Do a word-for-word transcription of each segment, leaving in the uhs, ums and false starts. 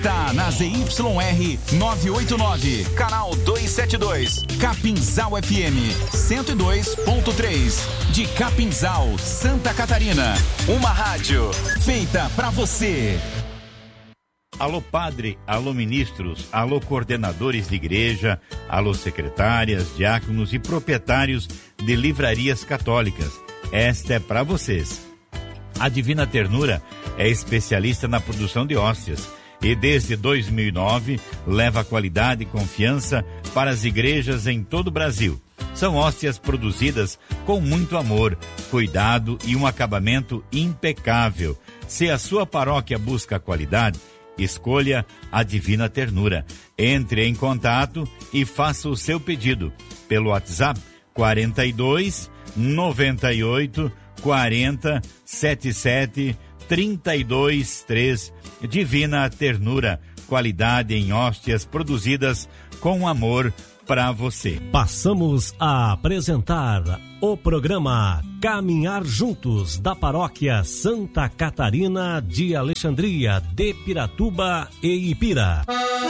Tá na Z Y R novecentos e oitenta e nove, canal duzentos e setenta e dois, Capinzal F M cento e dois ponto três, de Capinzal, Santa Catarina. Uma rádio feita pra você. Alô padre, alô ministros, alô coordenadores de igreja, alô secretárias, diáconos e proprietários de livrarias católicas. Esta é pra vocês. A Divina Ternura é especialista na produção de hóstias e desde dois mil e nove leva qualidade e confiança para as igrejas em todo o Brasil. São hóstias produzidas com muito amor, cuidado e um acabamento impecável. Se a sua paróquia busca qualidade, escolha a Divina Ternura. Entre em contato e faça o seu pedido pelo WhatsApp quarenta e dois, noventa e oito, quarenta, setenta e sete, trinta e dois, três. Divina Ternura, qualidade em hóstias produzidas com amor para você. Passamos a apresentar o programa Caminhar Juntos, da Paróquia Santa Catarina de Alexandria, de Piratuba e Ipira.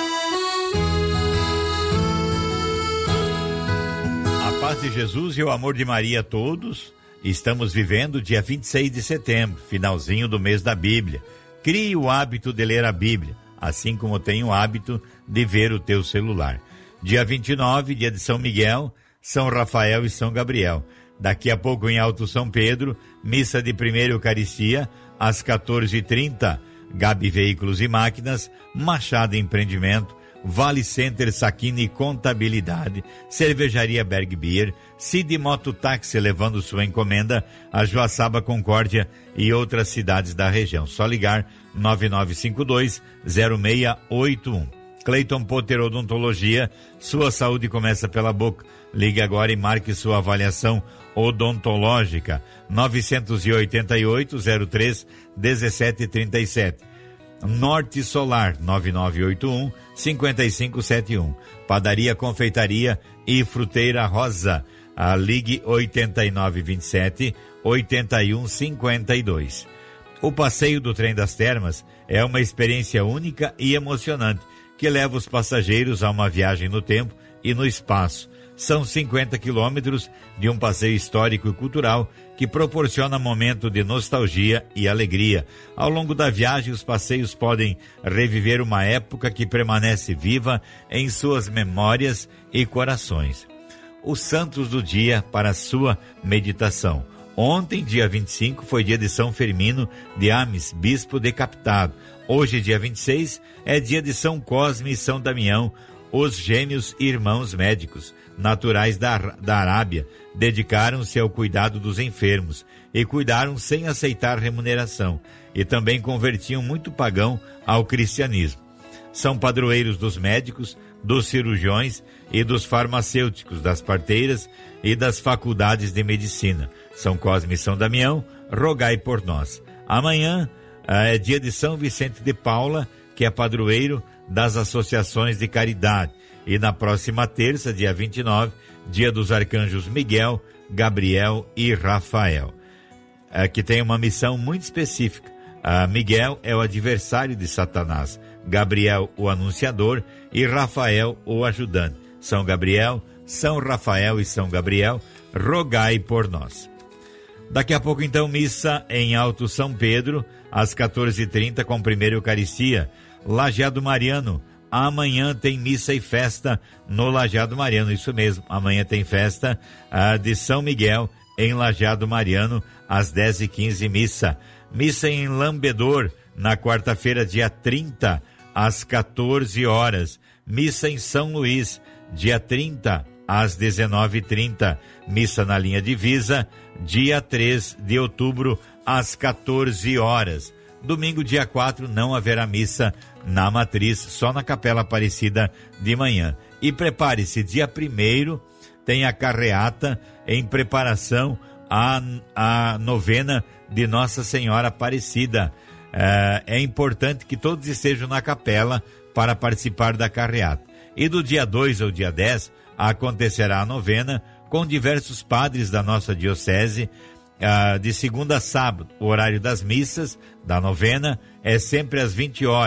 A paz de Jesus e o amor de Maria a todos. Estamos vivendo o dia vinte e seis de setembro, finalzinho do mês da Bíblia. Crie o hábito de ler a Bíblia, assim como tem o hábito de ver o teu celular. Dia vinte e nove, dia de São Miguel, São Rafael e São Gabriel. Daqui a pouco em Alto São Pedro, missa de primeira Eucaristia, às quatorze e trinta. Gabi Veículos e Máquinas, Machado Empreendimento, Vale Center Saquini Contabilidade, Cervejaria Berg Beer, Cid Mototáxi levando sua encomenda a Joaçaba, Concórdia e outras cidades da região. Só ligar nove nove cinco dois, zero seis oito um. Cleiton Potter Odontologia, sua saúde começa pela boca. Ligue agora e marque sua avaliação odontológica. nove oito oito, zero três, um sete três sete. Norte Solar, nove nove oito um, cinco cinco sete um. Padaria, Confeitaria e Fruteira Rosa. A Ligue oito nove dois sete, oito um cinco dois. O passeio do Trem das Termas é uma experiência única e emocionante que leva os passageiros a uma viagem no tempo e no espaço. São cinquenta quilômetros de um passeio histórico e cultural que proporciona momento de nostalgia e alegria. Ao longo da viagem, os passeios podem reviver uma época que permanece viva em suas memórias e corações. Os santos do dia para a sua meditação. Ontem, dia vinte e cinco, foi dia de São Firmino de Ames, bispo decapitado. Hoje, dia vinte e seis, é dia de São Cosme e São Damião, os gêmeos irmãos médicos, naturais da, da Arábia, dedicaram-se ao cuidado dos enfermos e cuidaram sem aceitar remuneração, e também convertiam muito pagão ao cristianismo. São padroeiros dos médicos, dos cirurgiões e dos farmacêuticos, das parteiras e das faculdades de medicina. São Cosme e São Damião, rogai por nós. Amanhã é dia de São Vicente de Paula, que é padroeiro das associações de caridade. E na próxima terça, dia vinte e nove, dia dos arcanjos Miguel, Gabriel e Rafael, é, que tem uma missão muito específica. A Miguel é o adversário de Satanás, Gabriel o anunciador e Rafael o ajudante. São Gabriel, São Rafael e São Gabriel, rogai por nós. Daqui a pouco então missa em Alto São Pedro, às quatorze e trinta, com primeira Eucaristia. Lajeado Mariano, amanhã tem missa e festa no Lajeado Mariano, isso mesmo, amanhã tem festa uh, de São Miguel em Lajeado Mariano, às dez e quinze, missa. Missa em Lambedor, na quarta-feira, dia trinta, às quatorze horas. Missa em São Luís, dia trinta, às dezenove e trinta. Missa na linha Divisa, dia três de outubro, às quatorze horas. Domingo, dia quatro, não haverá missa na Matriz, só na Capela Aparecida de manhã. E prepare-se, dia primeiro tem a carreata em preparação à, à novena de Nossa Senhora Aparecida. É, é importante que todos estejam na capela para participar da carreata. E do dia dois ao dia dez acontecerá a novena com diversos padres da nossa diocese, Uh, de segunda a sábado. O horário das missas da novena é sempre às vinte horas.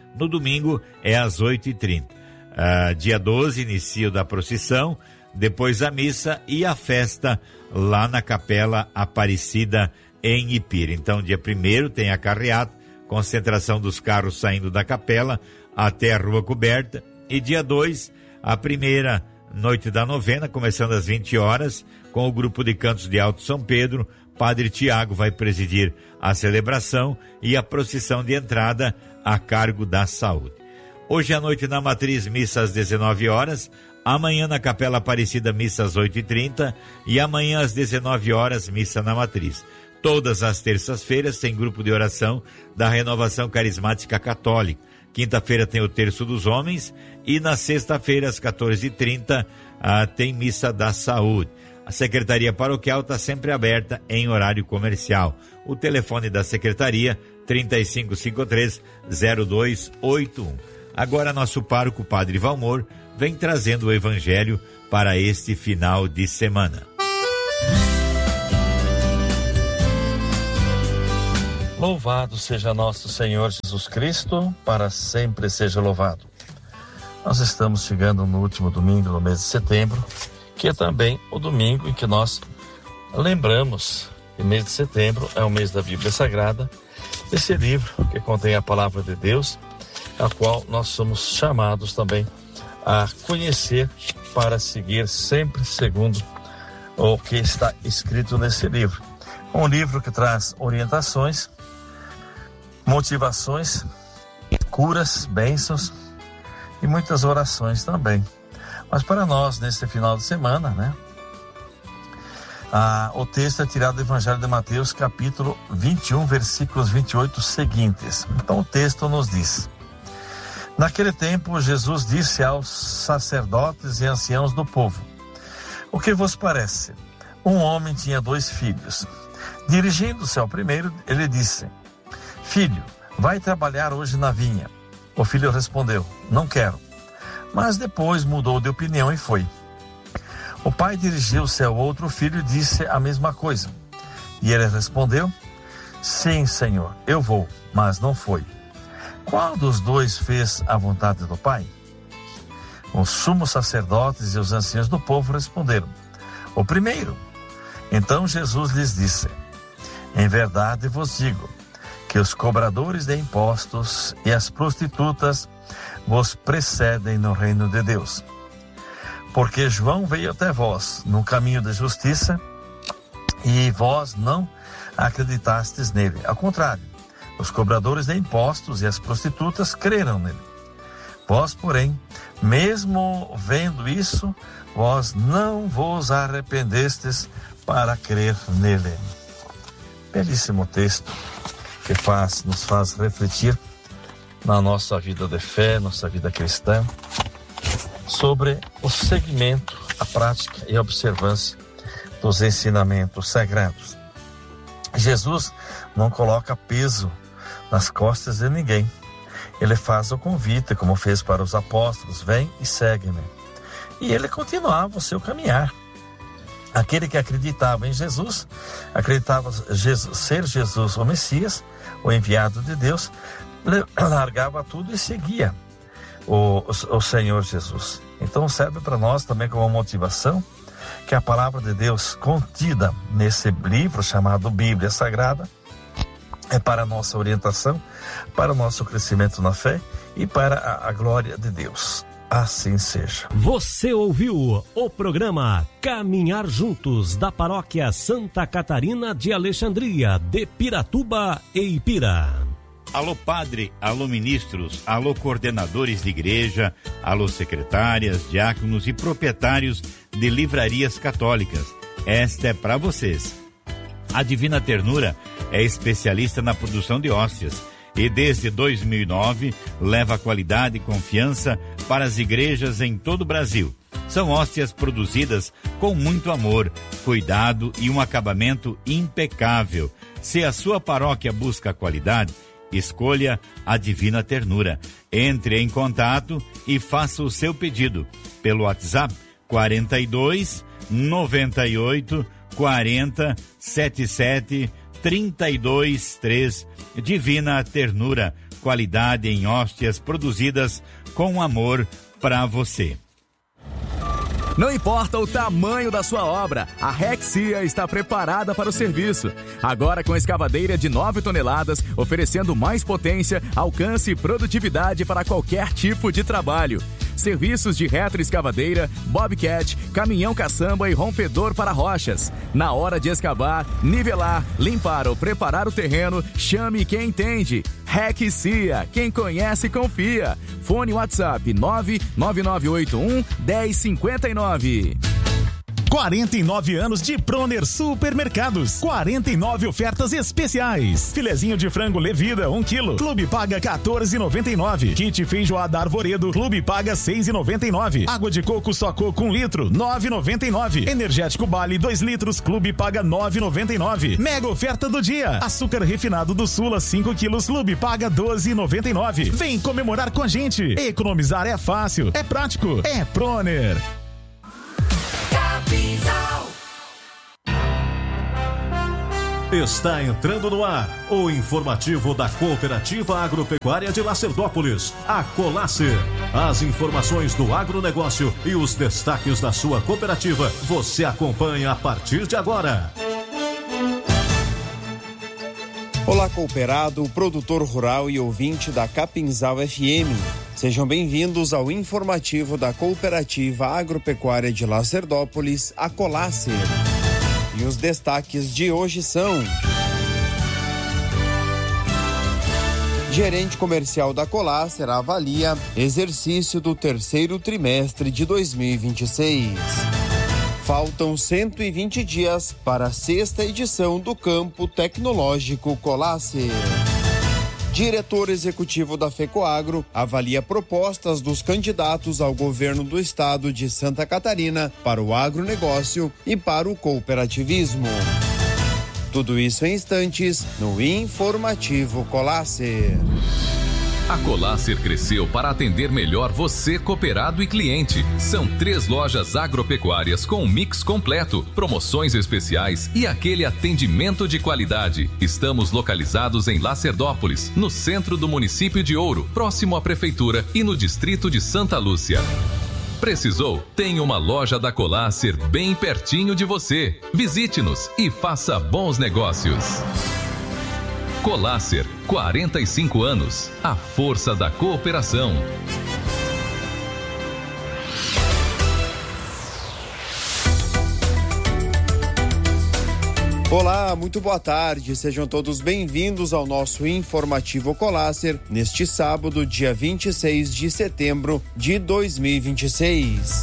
No domingo é às oito e trinta. Uh, dia doze, início da procissão, depois a missa e a festa lá na Capela Aparecida em Ipira. Então, dia primeiro tem a carreata, concentração dos carros saindo da capela até a Rua Coberta. E dia dois, a primeira noite da novena, começando às vinte horas, com o grupo de cantos de Alto São Pedro. Padre Tiago vai presidir a celebração e a procissão de entrada a cargo da saúde. Hoje à noite na Matriz, missa às dezenove horas, amanhã na Capela Aparecida, missa às oito e trinta e amanhã às dezenove horas, missa na Matriz. Todas as terças-feiras tem grupo de oração da Renovação Carismática Católica. Quinta-feira tem o Terço dos Homens e na sexta-feira, às quatorze e trinta, ah, tem Missa da Saúde. A Secretaria Paroquial está sempre aberta em horário comercial. O telefone da Secretaria, trinta e cinco cinquenta e três, zero dois oito um. Agora nosso pároco, Padre Valmor, vem trazendo o Evangelho para este final de semana. Louvado seja nosso Senhor Jesus Cristo, para sempre seja louvado. Nós estamos chegando no último domingo do mês de setembro, que é também o domingo em que nós lembramos que o mês de setembro é o mês da Bíblia Sagrada, esse livro que contém a palavra de Deus, a qual nós somos chamados também a conhecer para seguir sempre segundo o que está escrito nesse livro. Um livro que traz orientações, motivações, curas, bênçãos e muitas orações também. Mas para nós, neste final de semana, né? Ah, o texto é tirado do Evangelho de Mateus, capítulo vinte e um, versículos vinte e oito seguintes. Então o texto nos diz: naquele tempo, Jesus disse aos sacerdotes e anciãos do povo: o que vos parece? Um homem tinha dois filhos. Dirigindo-se ao primeiro, ele disse: filho, vai trabalhar hoje na vinha. O filho respondeu: não quero. Mas depois mudou de opinião e foi. O pai dirigiu-se ao outro filho e disse a mesma coisa. E ele respondeu: sim, senhor, eu vou, mas não foi. Qual dos dois fez a vontade do pai? Os sumos sacerdotes e os anciãos do povo responderam: o primeiro. Então Jesus lhes disse: em verdade vos digo que os cobradores de impostos e as prostitutas vos precedem no reino de Deus. Porque João veio até vós no caminho da justiça e vós não acreditastes nele. Ao contrário, os cobradores de impostos e as prostitutas creram nele. Vós, porém, mesmo vendo isso, vós não vos arrependestes para crer nele. Belíssimo texto que faz, nos faz refletir na nossa vida de fé, nossa vida cristã, sobre o seguimento, a prática e a observância dos ensinamentos sagrados. Jesus não coloca peso nas costas de ninguém. Ele faz o convite, como fez para os apóstolos: vem e segue-me. E ele continuava o seu caminhar. Aquele que acreditava em Jesus, acreditava Jesus, ser Jesus o Messias, o enviado de Deus, largava tudo e seguia o, o, o Senhor Jesus. Então serve para nós também como motivação que a palavra de Deus contida nesse livro chamado Bíblia Sagrada é para a nossa orientação, para o nosso crescimento na fé e para a, a glória de Deus. Assim seja. Você ouviu o programa Caminhar Juntos, da Paróquia Santa Catarina de Alexandria, de Piratuba e Ipira. Alô padre, alô ministros, alô coordenadores de igreja, alô secretárias, diáconos e proprietários de livrarias católicas. Esta é para vocês. A Divina Ternura é especialista na produção de hóstias e desde dois mil e nove leva qualidade e confiança para as igrejas em todo o Brasil. São hóstias produzidas com muito amor, cuidado e um acabamento impecável. Se a sua paróquia busca qualidade, escolha a Divina Ternura. Entre em contato e faça o seu pedido pelo WhatsApp quarenta e dois, noventa e oito, quarenta, setenta e sete, trinta e dois, três. Divina Ternura, qualidade em hóstias produzidas com amor para você. Não importa o tamanho da sua obra, a Rexia está preparada para o serviço. Agora com escavadeira de nove toneladas, oferecendo mais potência, alcance e produtividade para qualquer tipo de trabalho. Serviços de retroescavadeira, bobcat, caminhão caçamba e rompedor para rochas. Na hora de escavar, nivelar, limpar ou preparar o terreno, chame quem entende. Rexia, quem conhece confia. Fone WhatsApp nove nove nove oito um, um zero cinco nove. quarenta e nove anos de Proner Supermercados. quarenta e nove ofertas especiais. Filezinho de frango Levida, um quilo. Clube paga quatorze reais e noventa e nove centavos. Kit feijoada Arvoredo. Clube paga seis reais e noventa e nove centavos. Água de coco só coco um litro, nove reais e noventa e nove centavos. Energético Bali dois litros. Clube paga nove reais e noventa e nove centavos. Mega oferta do dia. Açúcar refinado do Sula cinco quilos. Clube paga doze reais e noventa e nove centavos. Vem comemorar com a gente. Economizar é fácil, é prático, é Proner. Está entrando no ar o informativo da Cooperativa Agropecuária de Lacerdópolis, a Colacer. As informações do agronegócio e os destaques da sua cooperativa você acompanha a partir de agora. Olá, cooperado, produtor rural e ouvinte da Capinzal F M. Sejam bem-vindos ao informativo da Cooperativa Agropecuária de Lacerdópolis, a Colacer. E os destaques de hoje são: gerente comercial da Colacer avalia exercício do terceiro trimestre de dois mil e vinte e seis. Faltam cento e vinte dias para a sexta edição do Campo Tecnológico Colacer. Diretor executivo da FECOAGRO avalia propostas dos candidatos ao governo do estado de Santa Catarina para o agronegócio e para o cooperativismo. Tudo isso em instantes no Informativo Colacer. A Colacer cresceu para atender melhor você, cooperado e cliente. São três lojas agropecuárias com um mix completo, promoções especiais e aquele atendimento de qualidade. Estamos localizados em Lacerdópolis, no centro do município de Ouro, próximo à prefeitura, e no distrito de Santa Lúcia. Precisou? Tem uma loja da Colacer bem pertinho de você. Visite-nos e faça bons negócios. Colacer, quarenta e cinco anos, a força da cooperação. Olá, muito boa tarde, sejam todos bem-vindos ao nosso Informativo Colacer, neste sábado, dia vinte e seis de setembro de dois mil e vinte e seis.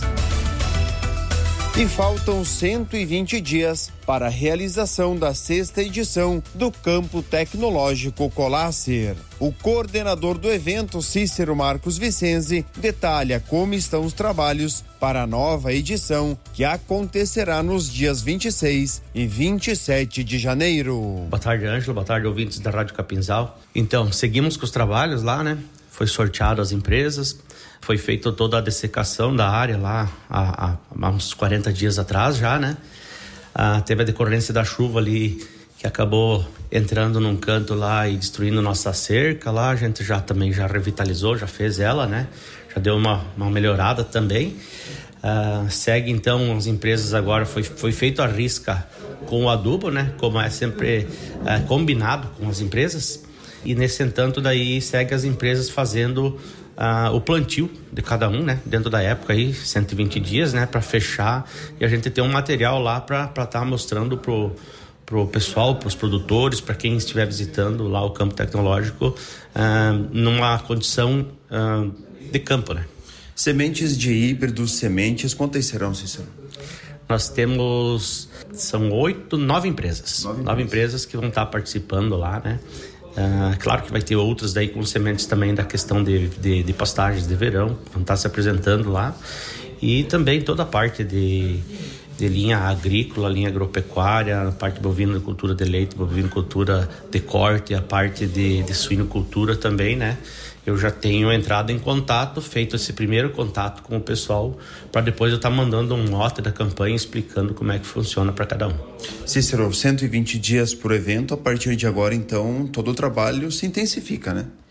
E faltam cento e vinte dias para a realização da sexta edição do Campo Tecnológico Colacer. O coordenador do evento, Cícero Marcos Vicenzi, detalha como estão os trabalhos para a nova edição, que acontecerá nos dias vinte e seis e vinte e sete de janeiro. Boa tarde, Ângelo. Boa tarde, ouvintes da Rádio Capinzal. Então, seguimos com os trabalhos lá, né? Foi sorteado as empresas, foi feita toda a dessecação da área lá há, há uns quarenta dias atrás já, né? Ah, teve a decorrência da chuva ali que acabou entrando num canto lá e destruindo nossa cerca lá. A gente já também já revitalizou, já fez ela, né? Já deu uma, uma melhorada também. Ah, segue então as empresas agora, foi, foi feito a risca com o adubo, né? Como é sempre é, combinado com as empresas. E nesse entanto daí segue as empresas fazendo uh, o plantio de cada um, né? Dentro da época aí, cento e vinte dias, né? Para fechar e a gente ter um material lá para estar tá mostrando pro, pro pessoal, pros produtores, para quem estiver visitando lá o campo tecnológico, uh, numa condição uh, de campo, né? Sementes de híbridos, sementes, quantas serão, Cícero? Nós temos, são oito, nove empresas. Nove, nove empresas que vão estar tá participando lá, né? Uh, claro que vai ter outras daí com sementes também da questão de, de, de pastagens de verão, vão estar se apresentando lá. E também toda a parte de, de linha agrícola, linha agropecuária, a parte de bovinocultura de leite, bovinocultura de corte, a parte de, de suinocultura também, né? Eu já tenho entrado em contato, feito esse primeiro contato com o pessoal, para depois eu estar tá mandando um nota da campanha explicando como é que funciona para cada um. Cícero, cento e vinte dias por evento, a partir de agora, então, todo o trabalho se intensifica, né?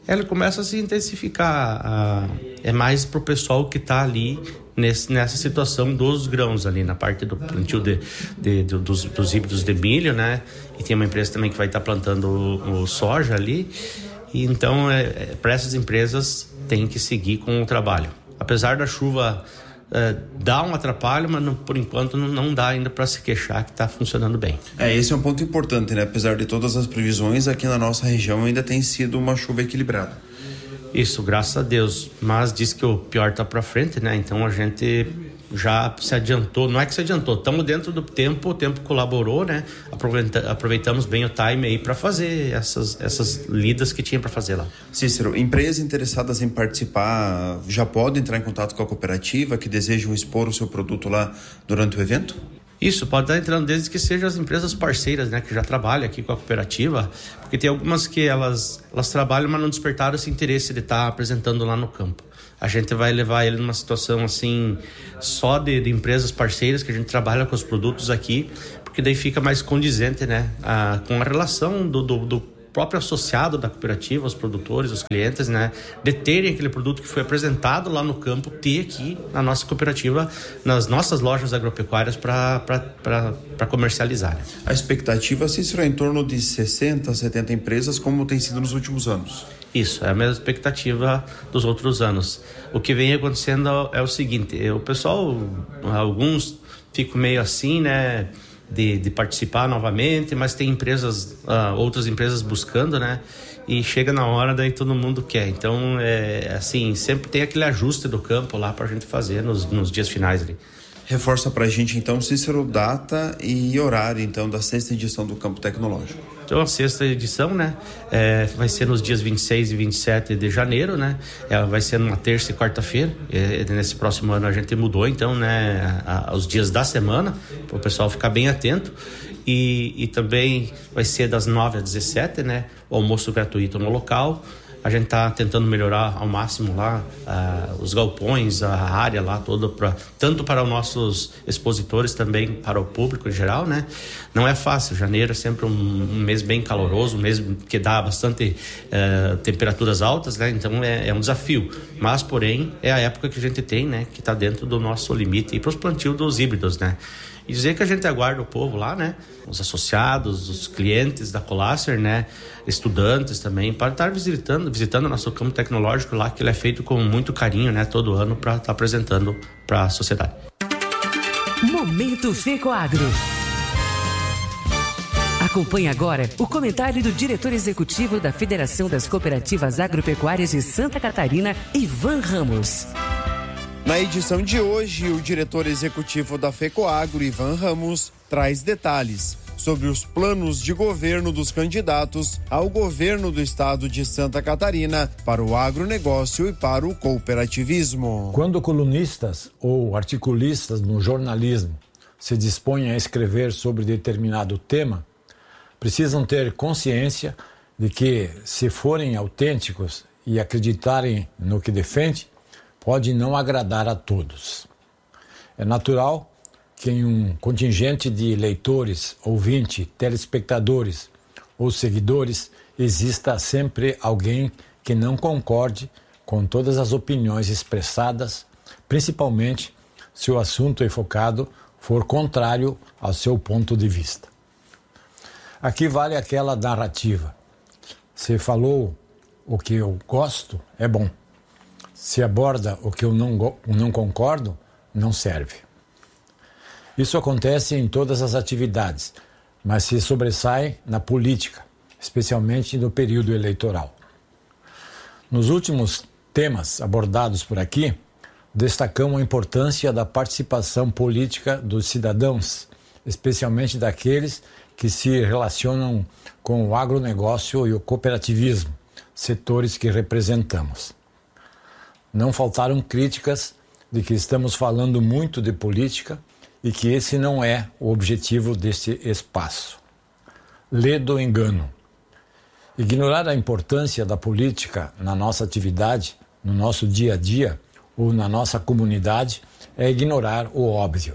ela começa a se intensificar. A, é mais para o pessoal que está ali nesse, nessa situação dos grãos ali, na parte do plantio de, de, de, dos, dos híbridos de milho, né? E tem uma empresa também que vai estar tá plantando o, o soja ali. E então, é, é, para essas empresas, tem que seguir com o trabalho. Apesar da chuva é, dar um atrapalho, mas não, por enquanto não, não dá ainda para se queixar que está funcionando bem. É, esse é um ponto importante, né? Apesar de todas as previsões, aqui na nossa região ainda tem sido uma chuva equilibrada. Isso, graças a Deus. Mas diz que o pior está para frente, né? Então a gente já se adiantou, não é que se adiantou, estamos dentro do tempo, o tempo colaborou, né? Aproveita, aproveitamos bem o time aí para fazer essas, essas lidas que tinha para fazer lá. Cícero, empresas interessadas em participar já podem entrar em contato com a cooperativa que desejam expor o seu produto lá durante o evento? Isso, pode estar entrando desde que sejam as empresas parceiras, né, que já trabalham aqui com a cooperativa, porque tem algumas que elas, elas trabalham, mas não despertaram esse interesse de estar apresentando lá no campo. A gente vai levar ele numa situação assim, só de, de empresas parceiras, que a gente trabalha com os produtos aqui, porque daí fica mais condizente, né, a, com a relação do, do, do próprio associado da cooperativa, os produtores, os clientes, né, de terem aquele produto que foi apresentado lá no campo, ter aqui na nossa cooperativa, nas nossas lojas agropecuárias para comercializar. A expectativa, Cícero, é em torno de sessenta, setenta empresas, como tem sido nos últimos anos. Isso, é a mesma expectativa dos outros anos. O que vem acontecendo é o seguinte, o pessoal, alguns ficam meio assim, né, de, de participar novamente, mas tem empresas, uh, outras empresas buscando, né, e chega na hora, daí todo mundo quer. Então, é assim, sempre tem aquele ajuste do campo lá pra gente fazer nos, nos dias finais ali. Reforça pra gente, então, Cícero, data e horário, então, da sexta edição do Campo Tecnológico. Então, a sexta edição, né, é, vai ser nos dias vinte e seis e vinte e sete de janeiro, né, é, vai ser numa terça e quarta-feira. É, nesse próximo ano a gente mudou, então, né, a, a, os dias da semana, para o pessoal ficar bem atento. E, e também vai ser das nove às dezessete, né, o almoço gratuito no local. A gente está tentando melhorar ao máximo lá uh, os galpões, a área lá toda, pra, tanto para os nossos expositores, também para o público em geral, né? Não é fácil, janeiro é sempre um, um mês bem caloroso, um mês que dá bastante uh, temperaturas altas, né? Então é, é um desafio, mas porém é a época que a gente tem, né? Que está dentro do nosso limite e para os plantios dos híbridos, né? E dizer que a gente aguarda o povo lá, né? Os associados, os clientes da Colácer, né? Estudantes também, para estar visitando, visitando o nosso campo tecnológico lá, que ele é feito com muito carinho, né? Todo ano, para estar apresentando para a sociedade. Momento Fecoagro. Acompanhe agora o comentário do diretor executivo da Federação das Cooperativas Agropecuárias de Santa Catarina, Ivan Ramos. Na edição de hoje, o diretor executivo da FECOAGRO, Ivan Ramos, traz detalhes sobre os planos de governo dos candidatos ao governo do estado de Santa Catarina para o agronegócio e para o cooperativismo. Quando colunistas ou articulistas no jornalismo se dispõem a escrever sobre determinado tema, precisam ter consciência de que, se forem autênticos e acreditarem no que defende, pode não agradar a todos. É natural que em um contingente de leitores, ouvintes, telespectadores ou seguidores exista sempre alguém que não concorde com todas as opiniões expressadas, principalmente se o assunto enfocado for contrário ao seu ponto de vista. Aqui vale aquela narrativa: se falou o que eu gosto, é bom. Se aborda o que eu não, não concordo, não serve. Isso acontece em todas as atividades, mas se sobressai na política, especialmente no período eleitoral. Nos últimos temas abordados por aqui, destacamos a importância da participação política dos cidadãos, especialmente daqueles que se relacionam com o agronegócio e o cooperativismo, setores que representamos. Não faltaram críticas de que estamos falando muito de política e que esse não é o objetivo deste espaço. Ledo engano. Ignorar a importância da política na nossa atividade, no nosso dia a dia ou na nossa comunidade é ignorar o óbvio.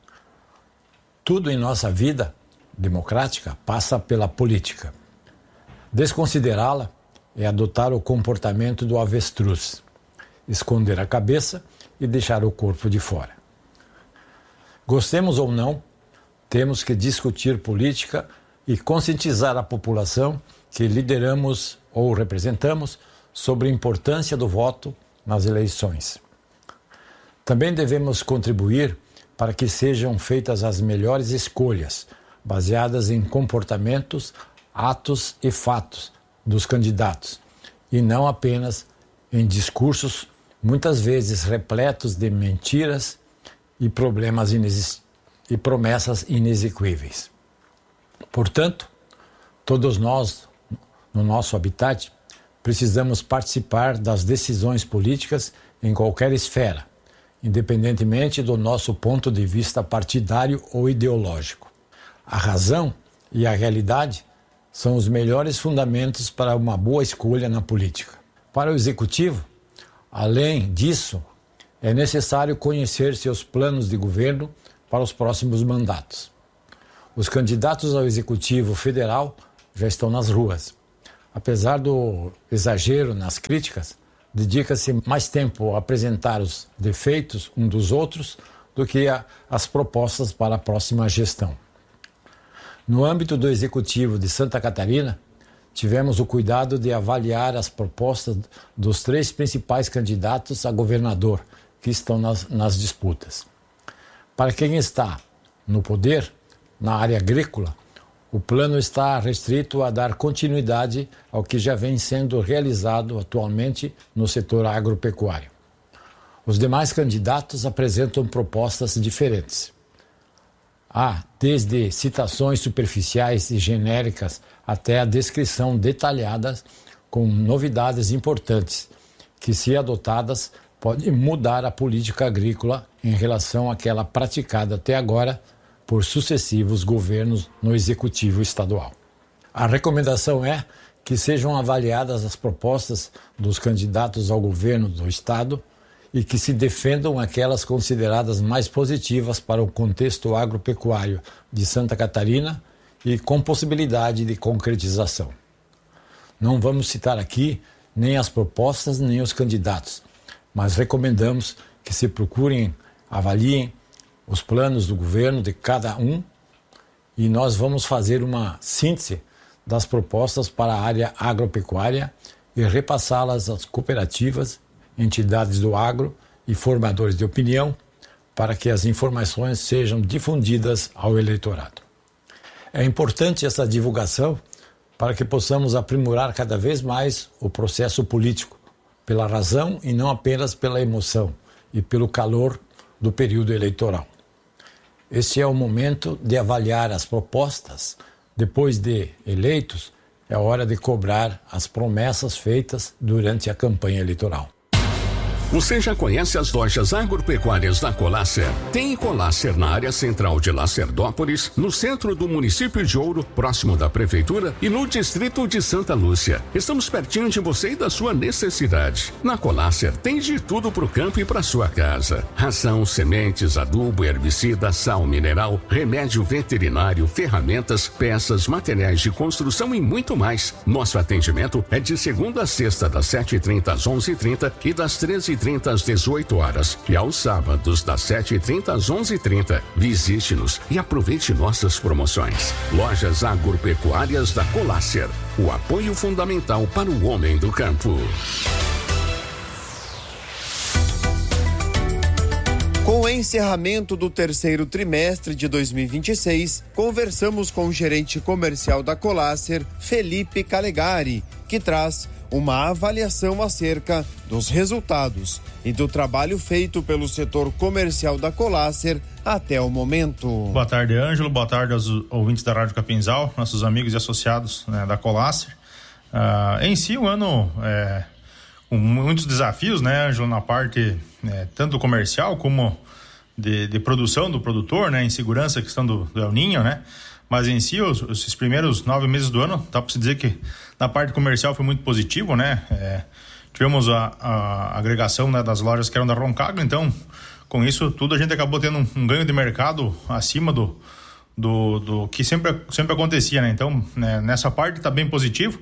Tudo em nossa vida democrática passa pela política. Desconsiderá-la é adotar o comportamento do avestruz, esconder a cabeça e deixar o corpo de fora. Gostemos ou não, temos que discutir política e conscientizar a população que lideramos ou representamos sobre a importância do voto nas eleições. Também devemos contribuir para que sejam feitas as melhores escolhas, baseadas em comportamentos, atos e fatos dos candidatos, e não apenas em discursos muitas vezes repletos de mentiras e problemas inexist... e promessas inexequíveis. Portanto, todos nós, no nosso habitat, precisamos participar das decisões políticas em qualquer esfera, independentemente do nosso ponto de vista partidário ou ideológico. A razão e a realidade são os melhores fundamentos para uma boa escolha na política. Para o executivo, além disso, é necessário conhecer seus planos de governo para os próximos mandatos. Os candidatos ao executivo federal já estão nas ruas. Apesar do exagero nas críticas, dedica-se mais tempo a apresentar os defeitos um dos outros do que a, as propostas para a próxima gestão. No âmbito do Executivo de Santa Catarina, tivemos o cuidado de avaliar as propostas dos três principais candidatos a governador que estão nas, nas disputas. Para quem está no poder, na área agrícola, o plano está restrito a dar continuidade ao que já vem sendo realizado atualmente no setor agropecuário. Os demais candidatos apresentam propostas diferentes. Há desde citações superficiais e genéricas até a descrição detalhada com novidades importantes que, se adotadas, podem mudar a política agrícola em relação àquela praticada até agora por sucessivos governos no Executivo Estadual. A recomendação é que sejam avaliadas as propostas dos candidatos ao governo do Estado e que se defendam aquelas consideradas mais positivas para o contexto agropecuário de Santa Catarina e com possibilidade de concretização. Não vamos citar aqui nem as propostas nem os candidatos, mas recomendamos que se procurem, avaliem os planos do governo de cada um e nós vamos fazer uma síntese das propostas para a área agropecuária e repassá-las às cooperativas, entidades do agro e formadores de opinião para que as informações sejam difundidas ao eleitorado. É importante essa divulgação para que possamos aprimorar cada vez mais o processo político, pela razão e não apenas pela emoção e pelo calor do período eleitoral. Este é o momento de avaliar as propostas. Depois de eleitos, é hora de cobrar as promessas feitas durante a campanha eleitoral. Você já conhece as lojas agropecuárias da Colácer? Tem Colácer na área central de Lacerdópolis, no centro do município de Ouro, próximo da prefeitura e no distrito de Santa Lúcia. Estamos pertinho de você e da sua necessidade. Na Colácer tem de tudo pro campo e pra sua casa. Ração, sementes, adubo, herbicida, sal mineral, remédio veterinário, ferramentas, peças, materiais de construção e muito mais. Nosso atendimento é de segunda a sexta, das sete e trinta às onze e trinta e das treze e trinta às dezoito horas e aos sábados das sete e trinta às onze e trinta. Visite-nos e aproveite nossas promoções. Lojas agropecuárias da Colácer, o apoio fundamental para o homem do campo. Com o encerramento do terceiro trimestre de dois mil e vinte e seis, conversamos com o gerente comercial da Colácer, Felipe Calegari, que traz uma avaliação acerca dos resultados e do trabalho feito pelo setor comercial da Colácer até o momento. Boa tarde, Ângelo. Boa tarde aos ouvintes da Rádio Capinzal, nossos amigos e associados, né, da Colácer. Uh, em si, o ano é, com muitos desafios, né, Ângelo, na parte é, tanto comercial como de, de produção do produtor, né, em segurança, a questão do, do El Niño, né? Mas em si, os, esses primeiros nove meses do ano, dá para se dizer que na parte comercial foi muito positivo, né? É, tivemos a, a agregação, né, das lojas que eram da Roncagro, então, com isso tudo a gente acabou tendo um, um ganho de mercado acima do, do, do que sempre, sempre acontecia, né? Então, né, nessa parte está bem positivo.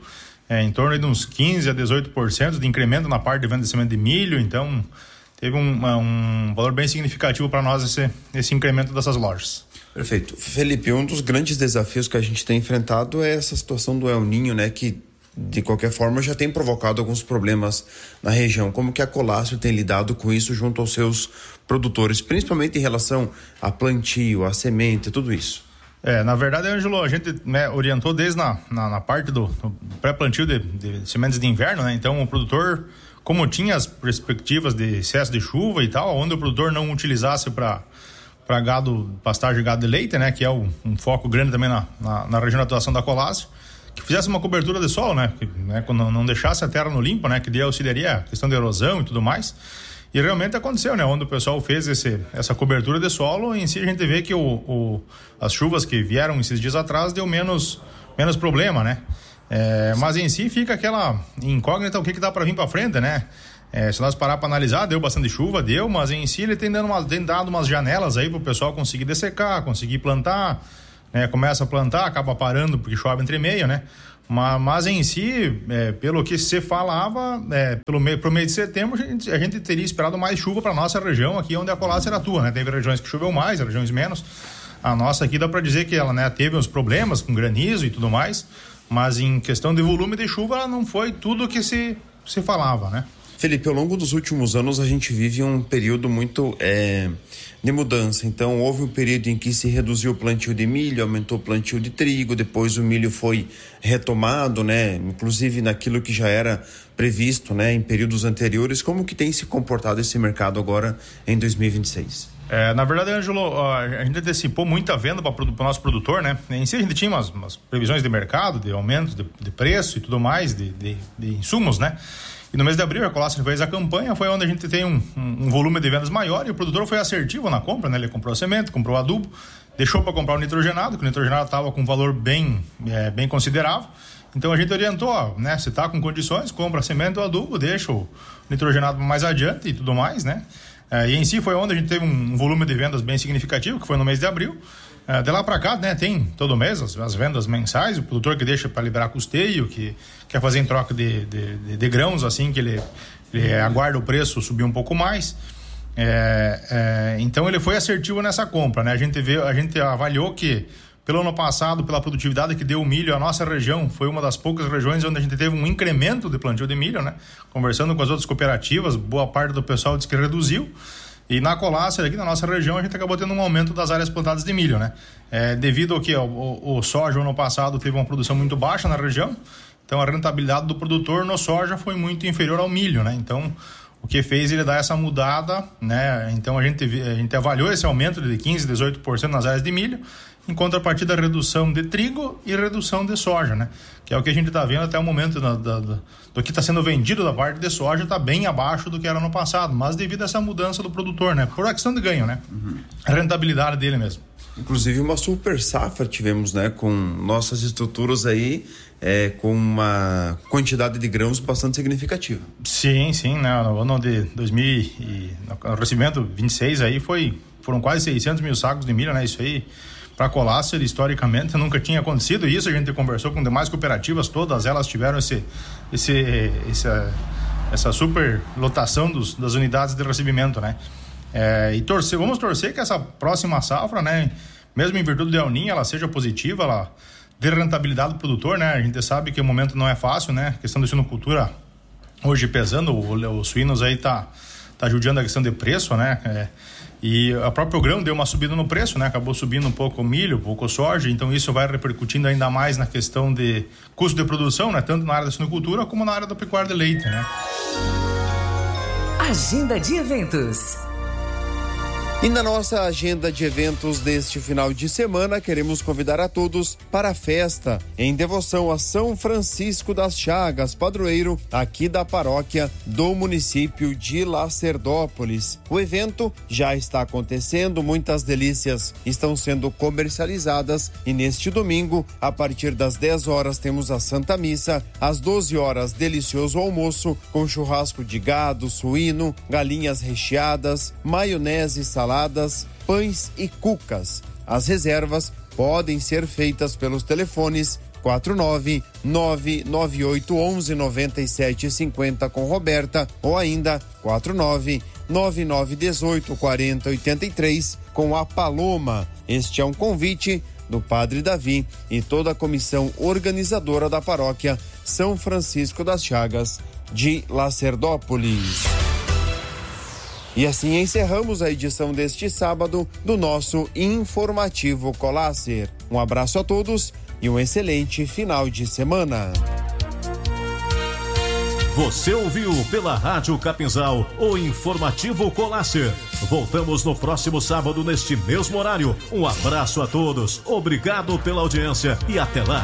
é, em torno de uns quinze a dezoito por cento de incremento na parte de venda de semente de milho, então teve um, um valor bem significativo para nós esse, esse incremento dessas lojas. Perfeito. Felipe, um dos grandes desafios que a gente tem enfrentado é essa situação do El Niño, né, que de qualquer forma já tem provocado alguns problemas na região. Como que a Colácio tem lidado com isso junto aos seus produtores, principalmente em relação a plantio, a semente, tudo isso? É, na verdade, Ângelo, a gente, né, orientou desde na, na, na parte do, do pré-plantio de, de sementes de inverno, né? Então o produtor, como tinha as perspectivas de excesso de chuva e tal, onde o produtor não utilizasse para para gado, pastagem de gado de leite, né, que é o, um foco grande também na, na, na região de atuação da Colácio, que fizesse uma cobertura de solo, né, que, né, quando não deixasse a terra no limpo, né, que daí auxiliaria a questão de erosão e tudo mais. E realmente aconteceu, né, onde o pessoal fez esse, essa cobertura de solo, em si a gente vê que o, o, as chuvas que vieram esses dias atrás deu menos, menos problema, né. É, mas em si fica aquela incógnita o que que dá para vir para frente, né. É, se nós parar para analisar, deu bastante chuva, deu, mas em si ele tem, dando uma, tem dado umas janelas aí pro pessoal conseguir dessecar, conseguir plantar, né? Começa a plantar, acaba parando porque chove entre meio, né? Mas, mas em si, é, pelo que se falava, é, pelo meio, pro meio de setembro, a gente, a gente teria esperado mais chuva para nossa região aqui onde a Colácio atua, né? Teve regiões que choveu mais, regiões menos. A nossa aqui dá para dizer que ela, né, teve uns problemas com granizo e tudo mais, mas em questão de volume de chuva, ela não foi tudo que se, se falava, né? Felipe, ao longo dos últimos anos a gente vive um período muito é, de mudança. Então houve um período em que se reduziu o plantio de milho, aumentou o plantio de trigo, depois o milho foi retomado, né? Inclusive naquilo que já era previsto, né, em períodos anteriores. Como que tem se comportado esse mercado agora em dois mil e vinte e seis? É, na verdade, Ângelo, a gente antecipou muita venda para o nosso produtor, né? Em si a gente tinha umas, umas previsões de mercado, de aumento de, de preço e tudo mais, de, de, de insumos, né? E no mês de abril, a Colácio fez a campanha, foi onde a gente tem um, um, um volume de vendas maior e o produtor foi assertivo na compra, né? Ele comprou semente, comprou adubo, deixou para comprar o nitrogenado, que o nitrogenado estava com um valor bem, é, bem considerável. Então a gente orientou, ó, né? Se está com condições, compra a semente ou adubo, deixa o nitrogenado mais adiante e tudo mais, né? É, e em si foi onde a gente teve um, um volume de vendas bem significativo, que foi no mês de abril. É, de lá para cá, né, tem todo mês as, as vendas mensais, o produtor que deixa para liberar custeio, que quer fazer em troca de, de, de, de grãos, assim, que ele, ele aguarda o preço subir um pouco mais. É, é, então ele foi assertivo nessa compra, né? A gente vê, a gente avaliou que pelo ano passado, pela produtividade que deu o milho, a nossa região foi uma das poucas regiões onde a gente teve um incremento de plantio de milho, né? Conversando com as outras cooperativas, boa parte do pessoal disse que reduziu. E na Colácio, aqui na nossa região, a gente acabou tendo um aumento das áreas plantadas de milho, né? É, devido ao que o, o, o soja, ano passado, teve uma produção muito baixa na região, então a rentabilidade do produtor no soja foi muito inferior ao milho, né? Então, o que fez ele dar essa mudada, né? Então, a gente, a gente avaliou esse aumento de quinze, dezoito por cento nas áreas de milho, em contrapartida a redução de trigo e redução de soja, né? Que é o que a gente está vendo até o momento da, da, da, do que está sendo vendido da parte de soja, está bem abaixo do que era no passado, mas devido a essa mudança do produtor, né? Por a questão de ganho, né? Uhum. A rentabilidade dele mesmo. Inclusive uma super safra tivemos, né? Com nossas estruturas aí, é, com uma quantidade de grãos bastante significativa. Sim, sim, né? No ano de dois mil e no recebimento vinte e seis aí foi, foram quase seiscentos mil sacos de milho, né? Isso aí para a Colácio, historicamente, nunca tinha acontecido isso. A gente conversou com demais cooperativas, todas elas tiveram esse, esse, essa, essa super lotação dos, das unidades de recebimento, né? É, e torcer, vamos torcer que essa próxima safra, né, mesmo em virtude do El Niño, ela seja positiva, ela dê rentabilidade do produtor, né? A gente sabe que o momento não é fácil, né? A questão da suinocultura hoje pesando, os suínos aí tá, tá judiando a questão de preço, né? É, e a própria grão deu uma subida no preço, né? Acabou subindo um pouco o milho, um pouco a soja, então isso vai repercutindo ainda mais na questão de custo de produção, né? Tanto na área da suinocultura como na área da pecuária de leite, né? Agenda de eventos. E na nossa agenda de eventos deste final de semana, queremos convidar a todos para a festa em devoção a São Francisco das Chagas, padroeiro aqui da paróquia do município de Lacerdópolis. O evento já está acontecendo, muitas delícias estão sendo comercializadas e neste domingo, a partir das dez horas, temos a Santa Missa, às doze horas, delicioso almoço com churrasco de gado, suíno, galinhas recheadas, maionese, salada, saladas, pães e cucas. As reservas podem ser feitas pelos telefones quatro nove nove nove oito um um nove sete cinco zero com Roberta ou ainda quatro nove nove nove um oito quatro zero oito três com a Paloma. Este é um convite do Padre Davi e toda a comissão organizadora da paróquia São Francisco das Chagas de Lacerdópolis. E assim encerramos a edição deste sábado do nosso Informativo Colasser. Um abraço a todos e um excelente final de semana. Você ouviu pela Rádio Capinzal o Informativo Colasser. Voltamos no próximo sábado neste mesmo horário. Um abraço a todos, obrigado pela audiência e até lá.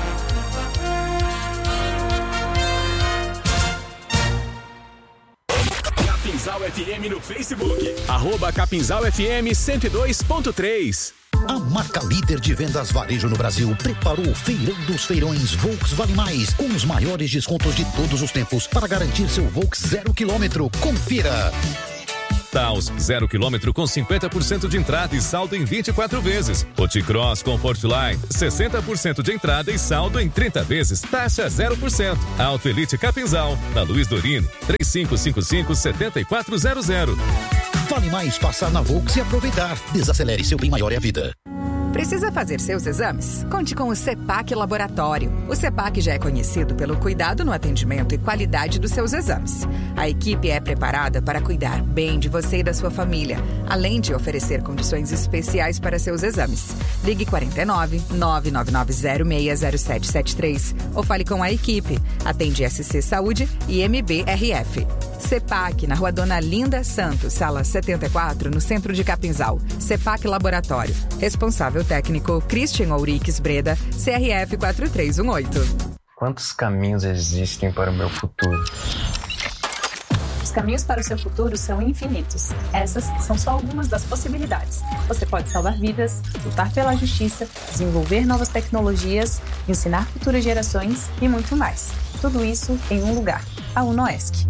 Capinzal F M no Facebook. Arroba Capinzal F M cento e dois ponto três. A marca líder de vendas varejo no Brasil preparou o Feirão dos Feirões Volks Vale Mais, com os maiores descontos de todos os tempos para garantir seu Volks zero quilômetro. Confira! Taos, zero quilômetro com cinquenta por cento de entrada e saldo em vinte e quatro vezes. O T-Cross Comfortline, sessenta por cento de entrada e saldo em trinta vezes, taxa zero por cento. Auto Elite Capinzal, na Luiz Dorino, três cinco cinco cinco, sete quatro zero zero. Vale mais passar na Volks e aproveitar. Desacelere, seu bem maior é a vida. Precisa fazer seus exames? Conte com o CEPAC Laboratório. O CEPAC já é conhecido pelo cuidado no atendimento e qualidade dos seus exames. A equipe é preparada para cuidar bem de você e da sua família, além de oferecer condições especiais para seus exames. Ligue quarenta e nove, nove nove nove zero seis zero sete sete três ou fale com a equipe. Atende S C Saúde e M B R F. CEPAC, na Rua Dona Linda Santos, sala setenta e quatro, no centro de Capinzal. CEPAC Laboratório. Responsável técnico Christian Ourix Breda, C R F quatro três um oito. Quantos caminhos existem para o meu futuro? Os caminhos para o seu futuro são infinitos. Essas são só algumas das possibilidades. Você pode salvar vidas, lutar pela justiça, desenvolver novas tecnologias, ensinar futuras gerações e muito mais. Tudo isso em um lugar, a UNOESC.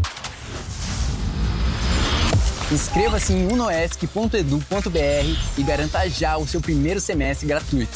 Inscreva-se em unoesc ponto edu ponto br e garanta já o seu primeiro semestre gratuito.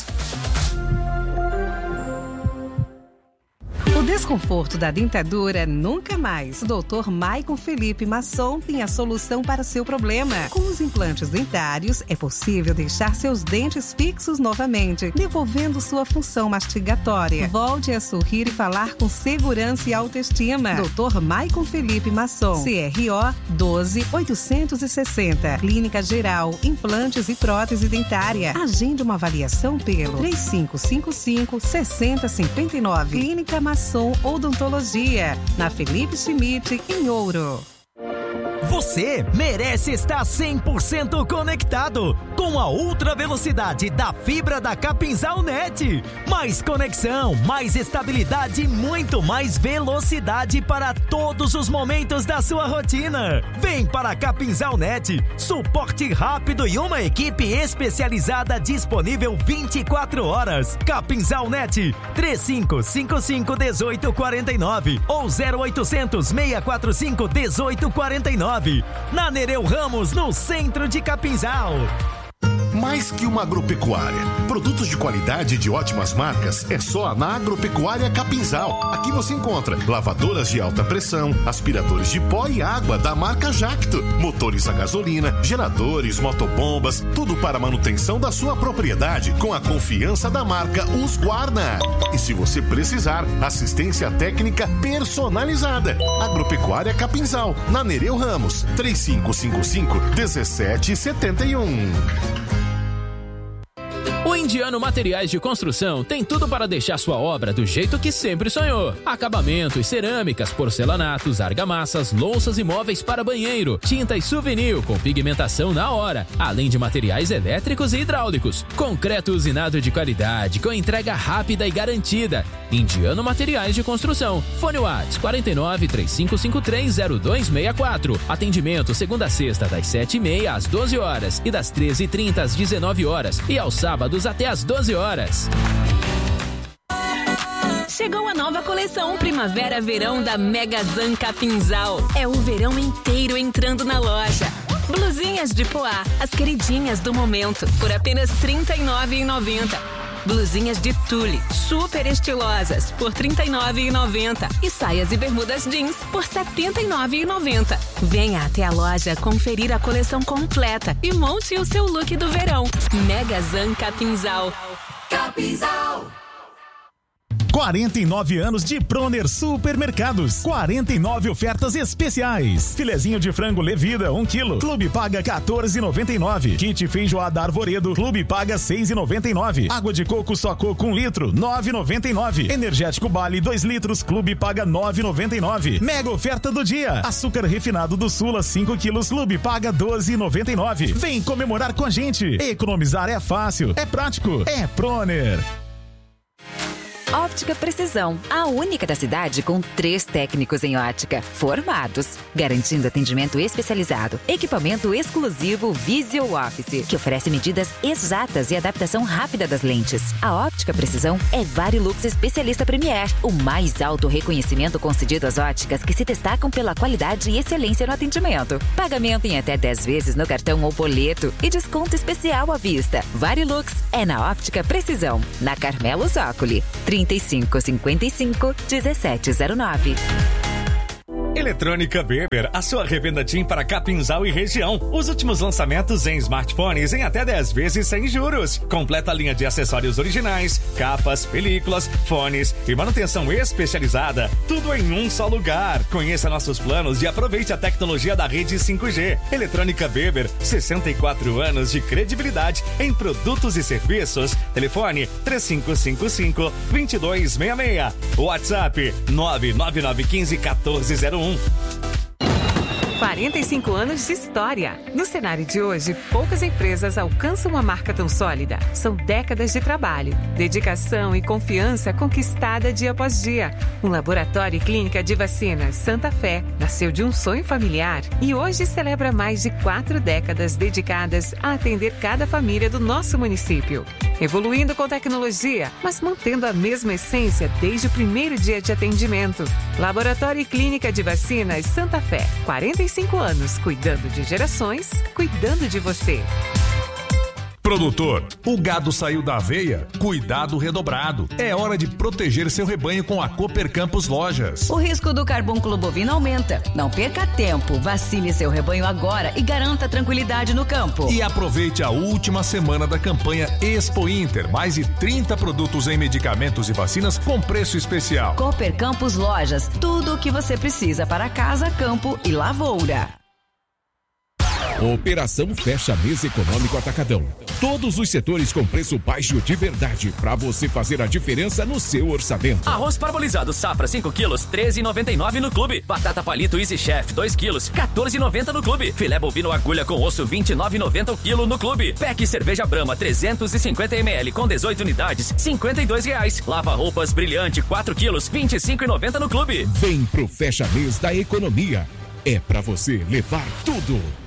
O desconforto da dentadura nunca mais. O doutor Maicon Felipe Masson tem a solução para seu problema. Com os implantes dentários, é possível deixar seus dentes fixos novamente, devolvendo sua função mastigatória. Volte a sorrir e falar com segurança e autoestima. doutor Maicon Felipe Masson, C R O doze mil oitocentos e sessenta. Clínica Geral, implantes e prótese dentária. Agende uma avaliação pelo três cinco cinco cinco, seis zero cinco nove. Clínica Masson Odontologia, na Felipe Schmidt, em Ouro. Você merece estar cem por cento conectado com a ultra velocidade da fibra da Capinzal Net. Mais conexão, mais estabilidade e muito mais velocidade para todos os momentos da sua rotina. Vem para a Capinzal Net, suporte rápido e uma equipe especializada disponível vinte e quatro horas. Capinzal Net, três cinco cinco cinco, um oito quatro nove ou zero oitocentos, seis quatro cinco, um oito quatro nove. Na Nereu Ramos, no centro de Capinzal. Mais que uma agropecuária. Produtos de qualidade e de ótimas marcas é só na Agropecuária Capinzal. Aqui você encontra lavadoras de alta pressão, aspiradores de pó e água da marca Jacto, motores a gasolina, geradores, motobombas, tudo para a manutenção da sua propriedade com a confiança da marca Husqvarna. E se você precisar, assistência técnica personalizada. Agropecuária Capinzal, na Nereu Ramos, três cinco cinco cinco, um sete sete um. O Indiano Materiais de Construção tem tudo para deixar sua obra do jeito que sempre sonhou. Acabamentos, cerâmicas, porcelanatos, argamassas, louças e móveis para banheiro, tinta e souvenir com pigmentação na hora, além de materiais elétricos e hidráulicos. Concreto usinado de qualidade, com entrega rápida e garantida. Indiano Materiais de Construção. Fone WhatsApp quatro nove, três cinco cinco três, zero dois seis quatro. Atendimento segunda a sexta das sete e meia às doze horas e das treze e trinta às dezenove horas e aos sábados até às doze horas. Chegou a nova coleção Primavera-Verão da Mega Zan Capinzal. É o verão inteiro entrando na loja. Blusinhas de poá, as queridinhas do momento, por apenas trinta e nove reais e noventa centavos. Blusinhas de tule, super estilosas, por trinta e nove reais e noventa centavos. E saias e bermudas jeans por setenta e nove reais e noventa centavos. Venha até a loja conferir a coleção completa e monte o seu look do verão. Megazan Capinzal. Capinzal. quarenta e nove anos de Proner Supermercados. quarenta e nove ofertas especiais. Filezinho de frango Levida, um quilo. Clube paga quatorze reais e noventa e nove centavos. Kit feijoada Arvoredo. Clube paga seis reais e noventa e nove centavos. Água de coco só coco um litro, nove reais e noventa e nove centavos. Energético Bale dois litros. Clube paga nove reais e noventa e nove centavos. Mega oferta do dia. Açúcar refinado do Sula cinco quilos. Clube paga doze reais e noventa e nove centavos. Vem comemorar com a gente. Economizar é fácil, é prático, é Proner. Óptica Precisão, a única da cidade com três técnicos em ótica, formados, garantindo atendimento especializado, equipamento exclusivo Visual Office, que oferece medidas exatas e adaptação rápida das lentes. A Óptica Precisão é Varilux Especialista Premier, o mais alto reconhecimento concedido às óticas que se destacam pela qualidade e excelência no atendimento. Pagamento em até dez vezes no cartão ou boleto e desconto especial à vista. Varilux é na Óptica Precisão, na Carmelo Zócoli. trinta e cinco, cinquenta e cinco, dezessete zero nove. Eletrônica Weber, a sua revenda TIM para Capinzal e região. Os últimos lançamentos em smartphones em até dez vezes sem juros. Completa a linha de acessórios originais, capas, películas, fones e manutenção especializada. Tudo em um só lugar. Conheça nossos planos e aproveite a tecnologia da rede cinco G. Eletrônica Weber, sessenta e quatro anos de credibilidade em produtos e serviços. Telefone três cinco cinco cinco, dois dois seis seis. WhatsApp nove nove nove um cinco, um quatro zero um. quarenta e cinco anos de história. No cenário de hoje, poucas empresas alcançam uma marca tão sólida. São décadas de trabalho, dedicação e confiança conquistada dia após dia. Um laboratório e clínica de vacinas Santa Fé nasceu de um sonho familiar e hoje celebra mais de quatro décadas dedicadas a atender cada família do nosso município. Evoluindo com tecnologia, mas mantendo a mesma essência desde o primeiro dia de atendimento. Laboratório e Clínica de Vacinas Santa Fé. quarenta e cinco anos, cuidando de gerações, cuidando de você. Produtor, o gado saiu da aveia? Cuidado redobrado. É hora de proteger seu rebanho com a Cooper Campos Lojas. O risco do carbúnculo bovino aumenta. Não perca tempo. Vacine seu rebanho agora e garanta tranquilidade no campo. E aproveite a última semana da campanha Expo Inter. Mais de trinta produtos em medicamentos e vacinas com preço especial. Cooper Campos Lojas. Tudo o que você precisa para casa, campo e lavoura. Operação Fecha Mês Econômico Atacadão. Todos os setores com preço baixo de verdade, para você fazer a diferença no seu orçamento. Arroz parbolizado Safra cinco quilos, treze reais e noventa e nove centavos no clube. Batata palito Easy Chef dois quilos, quatorze reais e noventa centavos no clube. Filé bovino agulha com osso vinte e nove reais e noventa centavos o quilo no clube. Pack cerveja Brahma trezentos e cinquenta mililitros com dezoito unidades, cinquenta e dois reais. Lava roupas Brilhante quatro quilos, vinte e cinco reais e noventa centavos no clube. Vem pro Fecha Mês da Economia. É pra você levar tudo.